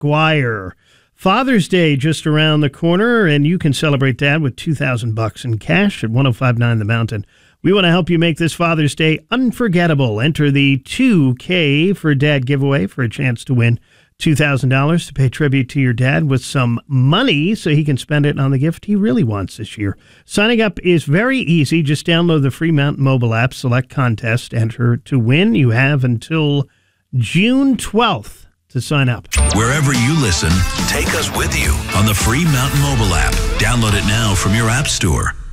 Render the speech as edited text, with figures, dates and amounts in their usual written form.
Squire. Father's Day just around the corner, and you can celebrate Dad with $2,000 in cash at 1059 The Mountain. We want to help you make this Father's Day unforgettable. Enter the 2K for Dad giveaway for a chance to win $2,000 to pay tribute to your dad with some money so he can spend it on the gift he really wants this year. Signing up is very easy. Just download the free Mountain mobile app, select contest, enter to win. You have until June 12th to sign up. Wherever you listen, take us with you on the free Mountain mobile app. Download it now from your app store.